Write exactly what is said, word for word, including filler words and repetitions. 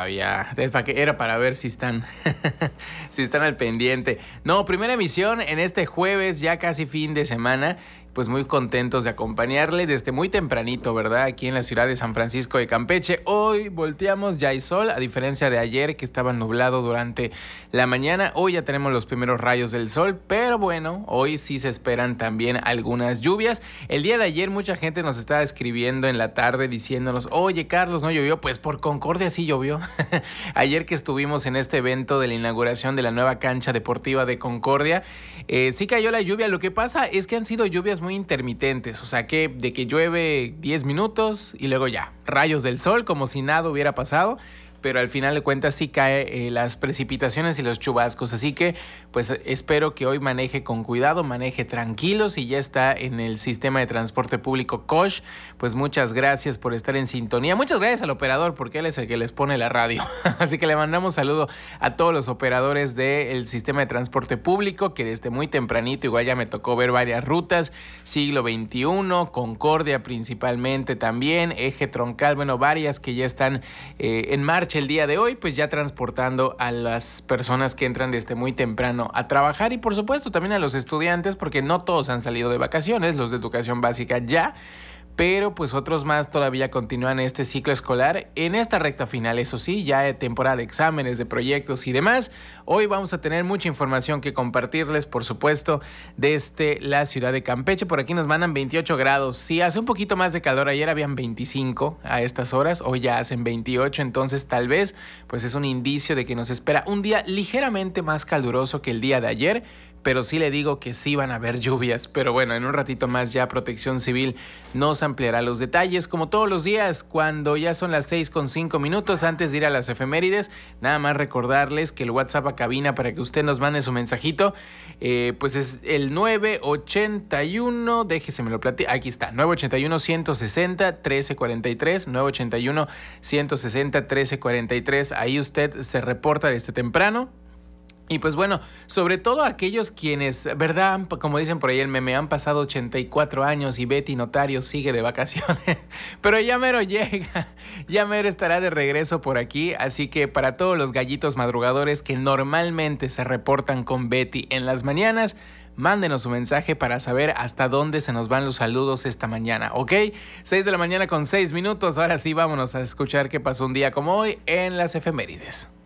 todavía. Es para que, era para ver si están, si están al pendiente. No, primera emisión en este jueves, ya casi fin de semana. Pues muy contentos de acompañarle desde muy tempranito, ¿verdad? Aquí en la ciudad de San Francisco de Campeche. Hoy volteamos, ya hay sol, a diferencia de ayer que estaba nublado durante la mañana. Hoy ya tenemos los primeros rayos del sol, pero bueno, hoy sí se esperan también algunas lluvias. El día de ayer mucha gente nos estaba escribiendo en la tarde diciéndonos, oye Carlos, ¿no llovió? Pues por Concordia sí llovió. Ayer que estuvimos en este evento de la inauguración de la nueva cancha deportiva de Concordia, eh, sí cayó la lluvia. Lo que pasa es que han sido lluvias muy intermitentes, o sea que de que llueve diez minutos y luego ya, rayos del sol como si nada hubiera pasado, pero al final de cuentas sí cae eh, las precipitaciones y los chubascos, así que pues espero que hoy maneje con cuidado, maneje tranquilo. Si ya está en el sistema de transporte público Cosh, pues muchas gracias por estar en sintonía, muchas gracias al operador porque él es el que les pone la radio, así que le mandamos saludo a todos los operadores del sistema de transporte público que desde muy tempranito igual ya me tocó ver varias rutas, Siglo veintiuno, Concordia principalmente también, Eje Troncal, bueno, varias que ya están eh, en marcha el día de hoy, pues ya transportando a las personas que entran desde muy temprano a trabajar y por supuesto también a los estudiantes porque no todos han salido de vacaciones, los de educación básica ya, pero pues otros más todavía continúan este ciclo escolar en esta recta final, eso sí, ya de temporada de exámenes, de proyectos y demás. Hoy vamos a tener mucha información que compartirles, por supuesto, desde la ciudad de Campeche. Por aquí nos mandan veintiocho grados. Sí, hace un poquito más de calor. Ayer habían veinticinco a estas horas, hoy ya hacen veintiocho, entonces tal vez pues es un indicio de que nos espera un día ligeramente más caluroso que el día de ayer, pero sí le digo que sí van a haber lluvias. Pero bueno, en un ratito más ya Protección Civil nos ampliará los detalles. Como todos los días, cuando ya son las seis con cinco minutos, antes de ir a las efemérides, nada más recordarles que el WhatsApp a cabina para que usted nos mande su mensajito, eh, pues es el nueve ochenta y uno, déjese me lo platico, aquí está, nueve ochenta y uno, ciento sesenta, trece cuarenta y tres, nueve ochenta y uno, ciento sesenta, trece cuarenta y tres, ahí usted se reporta desde temprano. Y pues bueno, sobre todo aquellos quienes, ¿verdad? Como dicen por ahí el meme, han pasado ochenta y cuatro años y Betty Notario sigue de vacaciones. Pero ya mero llega, ya mero estará de regreso por aquí. Así que para todos los gallitos madrugadores que normalmente se reportan con Betty en las mañanas, mándenos su mensaje para saber hasta dónde se nos van los saludos esta mañana, ¿ok? seis de la mañana con seis minutos, ahora sí vámonos a escuchar qué pasó un día como hoy en las efemérides.